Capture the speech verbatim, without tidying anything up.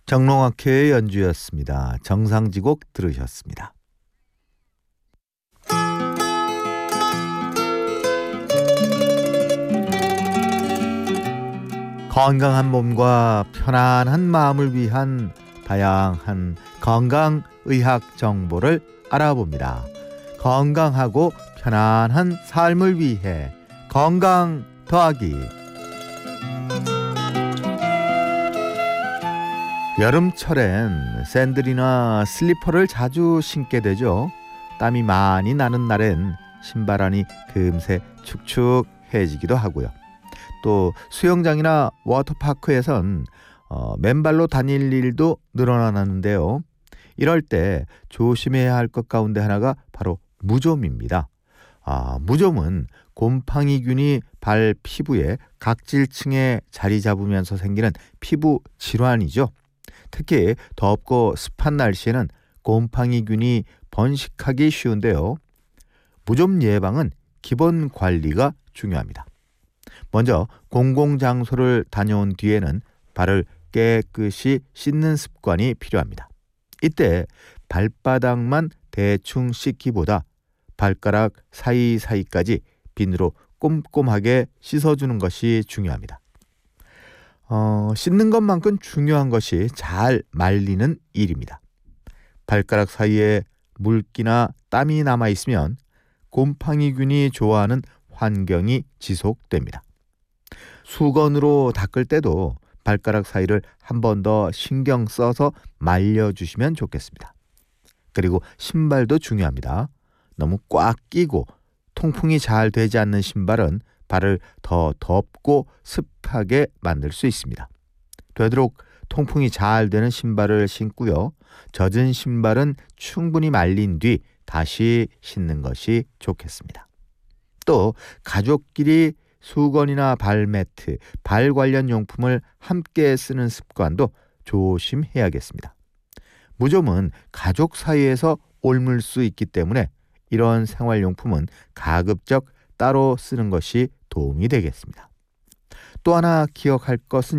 정롱학회의 연주였습니다. 정상지곡 들으셨습니다. 건강한 몸과 편안한 마음을 위한 다양한 건강의학 정보를 알아봅니다. 건강하고 편안한 삶을 위해 건강 더하기. 여름철엔 샌들이나 슬리퍼를 자주 신게 되죠. 땀이 많이 나는 날엔 신발 안이 금세 축축해지기도 하고요. 또 수영장이나 워터파크에선 어, 맨발로 다닐 일도 늘어나는데요. 이럴 때 조심해야 할 것 가운데 하나가 바로 무좀입니다. 아, 무좀은 곰팡이균이 발 피부의 각질층에 자리 잡으면서 생기는 피부 질환이죠. 특히 덥고 습한 날씨에는 곰팡이균이 번식하기 쉬운데요. 무좀 예방은 기본 관리가 중요합니다. 먼저 공공장소를 다녀온 뒤에는 발을 깨끗이 씻는 습관이 필요합니다. 이때 발바닥만 대충 씻기보다 발가락 사이사이까지 비누로 꼼꼼하게 씻어주는 것이 중요합니다. 어, 씻는 것만큼 중요한 것이 잘 말리는 일입니다. 발가락 사이에 물기나 땀이 남아있으면 곰팡이균이 좋아하는 환경이 지속됩니다. 수건으로 닦을 때도 발가락 사이를 한 번 더 신경 써서 말려주시면 좋겠습니다. 그리고 신발도 중요합니다. 너무 꽉 끼고 통풍이 잘 되지 않는 신발은 발을 더 덥고 습하게 만들 수 있습니다. 되도록 통풍이 잘 되는 신발을 신고요. 젖은 신발은 충분히 말린 뒤 다시 신는 것이 좋겠습니다. 또 가족끼리 수건이나 발매트, 발 관련 용품을 함께 쓰는 습관도 조심해야겠습니다. 무좀은 가족 사이에서 옮을 수 있기 때문에 이런 생활용품은 가급적 따로 쓰는 것이 도움이 되겠습니다. 또 하나 기억할 것은